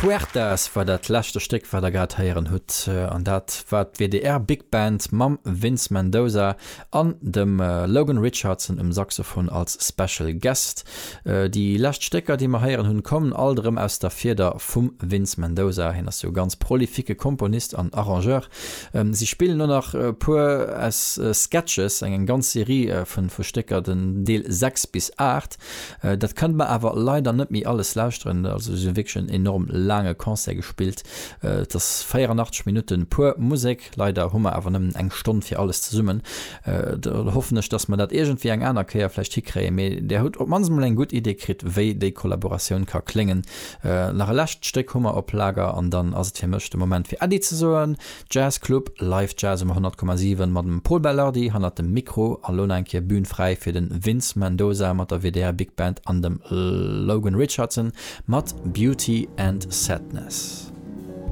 Puertas war dat lachte Stück war der grad heieren hut an dat war WDR Big Band mam Vince Mendoza an dem Logan Richardson im Saxophon als Special Guest. Die Laststecker, die ma heieren hunn kommen alterem aus der Feder vum Vince Mendoza hin as so ganz prolifike Komponist an Arrangeur. Sie spielen nur noch pur as Sketches eng ganz Serie vun Verstecker den Deel 6 bis 8. Dat kann man aber leider net mi alles lausren, also so wirklich enorm lange Konzert gespielt. Das 84 Minuten pur Musik, leider hummer aber eng Stunde für alles zu summen. Da hoffen ich, dass man dat irgendwie eng einer vielleicht hikrä. Der hat op man eng gut Idee krit, wie die Kollaboration kann klingen. Nach Laststeck hummer op Lager an dann as hier möchte Moment für Adi zu soen. Jazzclub Live Jazz um 100,7 mat dem Paul Bellardi han hat dem Mikro allo enke bühnenfrei für den Vince Mendoza mat der WDR Big Band an dem Logan Richardson mat Beauty and Sadness.